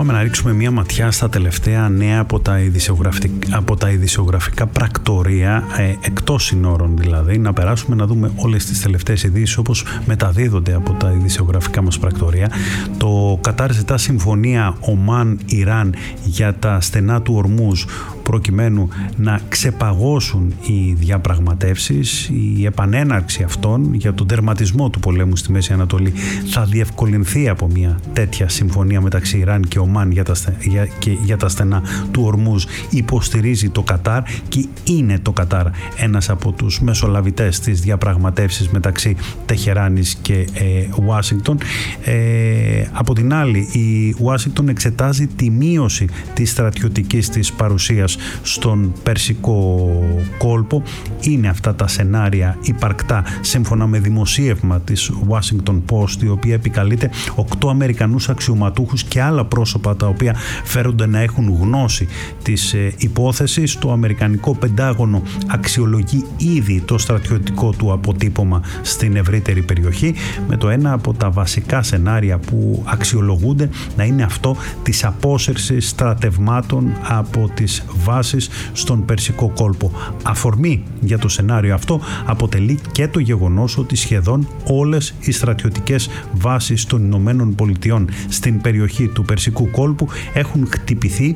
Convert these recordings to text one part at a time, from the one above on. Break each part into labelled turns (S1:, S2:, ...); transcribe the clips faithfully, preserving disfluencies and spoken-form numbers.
S1: Πάμε να ρίξουμε μία ματιά στα τελευταία νέα από τα, από τα ειδησιογραφικά πρακτορία, ε, εκτός συνόρων δηλαδή, να περάσουμε να δούμε όλες τις τελευταίες ειδήσεις όπως μεταδίδονται από τα ειδησιογραφικά μας πρακτορία. Το Κατάρ ζητά συμφωνία Ομάν-Ιράν για τα στενά του Ορμούζ προκειμένου να ξεπαγώσουν οι διαπραγματεύσεις. Η επανέναρξη αυτών για τον τερματισμό του πολέμου στη Μέση Ανατολή θα διευκολυνθεί από μια τέτοια συμφωνία μεταξύ Ιράν και Ομάν για τα, για, και για τα στενά του Ορμούζ, υποστηρίζει το Κατάρ, και είναι το Κατάρ ένας από τους μεσολαβητές στις διαπραγματεύσεις μεταξύ Τεχεράνης και ε, Ουάσιγκτον. Ε, από την άλλη, η Ουάσιγκτον εξετάζει τη μείωση της στρατιωτικής της παρουσίας στον Περσικό κόλπο. Είναι αυτά τα σενάρια υπαρκτά σύμφωνα με δημοσίευμα της Washington Post, η οποία επικαλείται οκτώ Αμερικανούς αξιωματούχους και άλλα πρόσωπα τα οποία φέρονται να έχουν γνώση της ε, υπόθεσης. Το Αμερικανικό Πεντάγωνο αξιολογεί ήδη το στρατιωτικό του αποτύπωμα στην ευρύτερη περιοχή, με το ένα από τα βασικά σενάρια που αξιολογούνται να είναι αυτό της απόσυρσης στρατευμάτων από τις βάσεις στον Περσικό κόλπο. Αφορμή για το σενάριο αυτό αποτελεί και το γεγονός ότι σχεδόν όλες οι στρατιωτικές βάσεις των Ηνωμένων Πολιτειών στην περιοχή του Περσικού κόλπου έχουν χτυπηθεί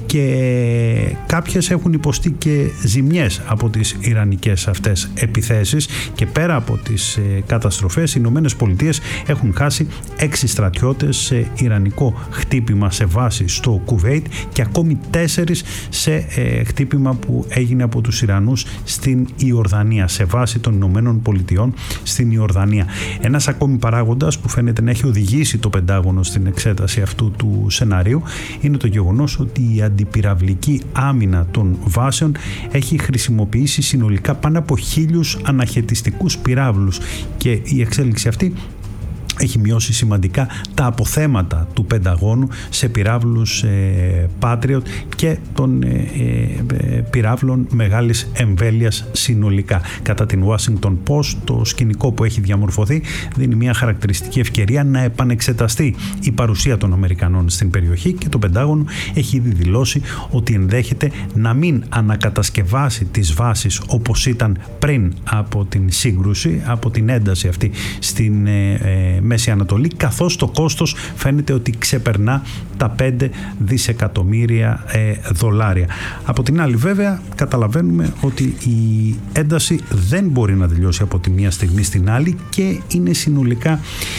S1: και κάποιες έχουν υποστεί και ζημιές από τις ιρανικές αυτές επιθέσεις, και πέρα από τις ε, καταστροφές, οι Ηνωμένες Πολιτείες έχουν χάσει έξι στρατιώτες σε ιρανικό χτύπημα σε βάση στο Κουβέιτ και ακόμη τέσσερις σε ε, χτύπημα που έγινε από τους Ιρανούς στην Ιορδανία, σε βάση των Ηνωμένων Πολιτειών στην Ιορδανία. Ένας ακόμη παράγοντας που φαίνεται να έχει οδηγήσει το Πεντάγωνο στην εξέταση αυτού του σενάριου είναι το γεγονός ότι η αντιπυραυλική άμυνα των βάσεων έχει χρησιμοποιήσει συνολικά πάνω από χίλιους αναχαιτιστικούς πυράβλους, και η εξέλιξη αυτή έχει μειώσει σημαντικά τα αποθέματα του Πενταγώνου σε πυράβλους ε, Patriot και των ε, ε, πυράβλων μεγάλης εμβέλειας συνολικά. Κατά την Washington Post, το σκηνικό που έχει διαμορφωθεί δίνει μια χαρακτηριστική ευκαιρία να επανεξεταστεί η παρουσία των Αμερικανών στην περιοχή, και το Πεντάγωνο έχει ήδη δηλώσει ότι ενδέχεται να μην ανακατασκευάσει τις βάσεις όπως ήταν πριν από την σύγκρουση, από την ένταση αυτή στην ε, ε, Μέση Ανατολή, καθώς το κόστος φαίνεται ότι ξεπερνά τα πέντε δισεκατομμύρια ε, δολάρια. Από την άλλη βέβαια καταλαβαίνουμε ότι η ένταση δεν μπορεί να τελειώσει από τη μία στιγμή στην άλλη, και είναι συνολικά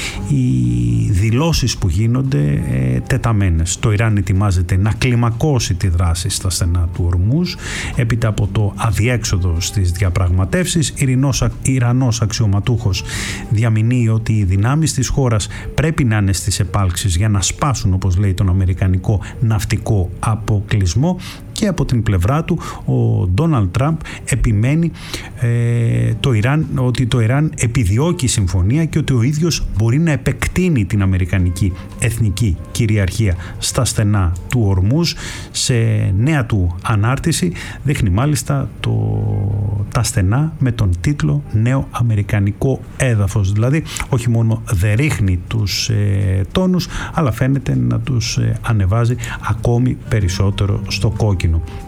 S1: οι δηλώσεις που γίνονται ε, τεταμένες. Το Ιράν ετοιμάζεται να κλιμακώσει τη δράση στα στενά του Ορμούζ έπειτα από το αδιέξοδο στις διαπραγματεύσεις. Ιρανός, Ιρανός αξιωματούχος διαμηνύει ότι οι δυνάμεις της χώρας πρέπει να είναι στις επάλξεις για να σπάσουν, όπως λέει, τον αμερικανικό ναυτικό αποκλεισμό. Και από την πλευρά του ο Ντόναλντ Τραμπ επιμένει ε, το Ιράν, ότι το Ιράν επιδιώκει συμφωνία και ότι ο ίδιος μπορεί να επεκτείνει την αμερικανική εθνική κυριαρχία στα στενά του Ορμούζ. Σε νέα του ανάρτηση δείχνει μάλιστα το, τα στενά με τον τίτλο «Νέο Αμερικανικό έδαφος». Δηλαδή όχι μόνο δεν ρίχνει τους ε, τόνους, αλλά φαίνεται να τους ε, ανεβάζει ακόμη περισσότερο στο κόκκινο.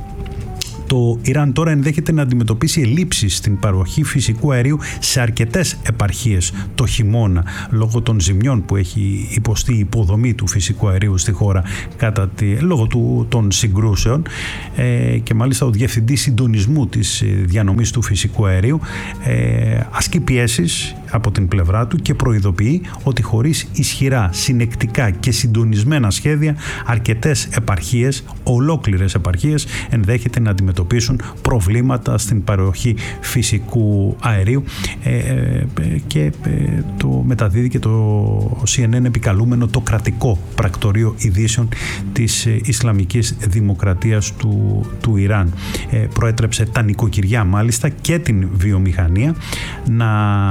S1: Το Ιράν τώρα ενδέχεται να αντιμετωπίσει ελλείψεις στην παροχή φυσικού αερίου σε αρκετές επαρχίες το χειμώνα, λόγω των ζημιών που έχει υποστεί η υποδομή του φυσικού αερίου στη χώρα κατά τη, λόγω του, των συγκρούσεων, ε, και μάλιστα ο Διευθυντής Συντονισμού της Διανομής του Φυσικού Αερίου ε, ασκεί πιέσεις από την πλευρά του και προειδοποιεί ότι χωρίς ισχυρά, συνεκτικά και συντονισμένα σχέδια, αρκετές επαρχίες, ολόκληρες επαρχίες, ενδέχεται να αντιμετωπίσουν προβλήματα στην παροχή φυσικού αερίου, ε, ε, και ε, το μεταδίδει και το σι εν εν επικαλούμενο το κρατικό πρακτορείο ειδήσεων της ε, Ισλαμικής Δημοκρατίας του, του Ιράν. Ε, προέτρεψε τα νοικοκυριά μάλιστα και την βιομηχανία να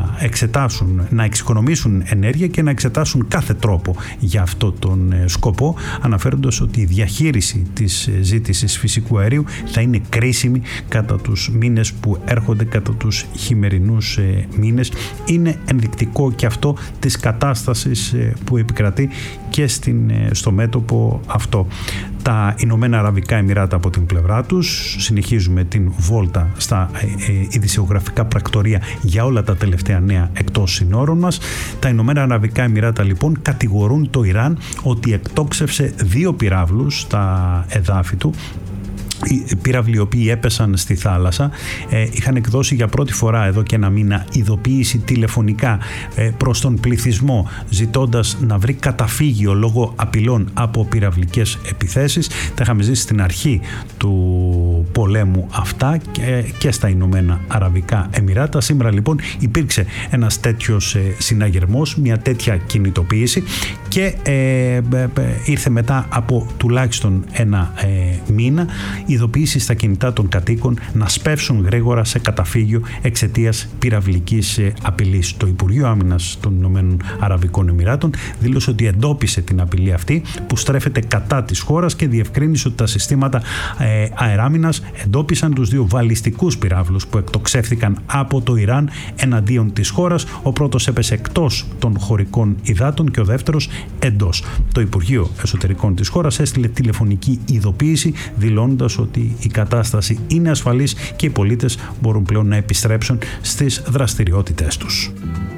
S1: εξετάσουν, να εξοικονομήσουν ενέργεια και να εξετάσουν κάθε τρόπο για αυτό τον σκοπό, αναφέροντας ότι η διαχείριση της ζήτησης φυσικού αερίου θα είναι κρίσιμη κατά τους μήνες που έρχονται, κατά τους χειμερινούς μήνες. Είναι ενδεικτικό και αυτό της κατάστασης που επικρατεί και στην, στο μέτωπο αυτό. Τα Ηνωμένα Αραβικά Εμιράτα από την πλευρά τους, συνεχίζουμε την βόλτα στα ειδησιογραφικά πρακτορία για όλα τα τελευταία νέα εκτός συνόρων μας. Τα Ηνωμένα Αραβικά Εμιράτα λοιπόν κατηγορούν το Ιράν ότι εκτόξευσε δύο πυράβλους στα εδάφη του. Οι πύραυλοι οι οποίοι έπεσαν στη θάλασσα ε, είχαν εκδώσει για πρώτη φορά εδώ και ένα μήνα ειδοποίηση τηλεφωνικά ε, προς τον πληθυσμό, ζητώντας να βρει καταφύγιο λόγω απειλών από πυραυλικές επιθέσεις. Τα είχαμε ζήσει στην αρχή του πολέμου αυτά και, και στα Ηνωμένα Αραβικά Εμιράτα. Σήμερα λοιπόν υπήρξε ένας τέτοιος ε, συναγερμός, μια τέτοια κινητοποίηση και ε, ε, ε, ήρθε μετά από τουλάχιστον ένα ε, μήνα ειδοποίηση στα κινητά των κατοίκων να σπεύσουν γρήγορα σε καταφύγιο εξαιτίας πυραυλικής απειλής. Το Υπουργείο Άμυνας των Ηνωμένων Αραβικών Εμιράτων δήλωσε ότι εντόπισε την απειλή αυτή που στρέφεται κατά της χώρας και διευκρίνησε ότι τα συστήματα ε, αεράμυνας εντόπισαν τους δύο βαλιστικούς πυράβλους που εκτοξεύθηκαν από το Ιράν εναντίον της χώρας. Ο πρώτος έπεσε εκτός των χωρικών υδάτων και ο δεύτερος εντός. Το Υπουργείο Εσωτερικών της χώρας έστειλε τηλεφωνική ειδοποίηση δηλώνοντας ότι η κατάσταση είναι ασφαλής και οι πολίτες μπορούν πλέον να επιστρέψουν στις δραστηριότητές τους.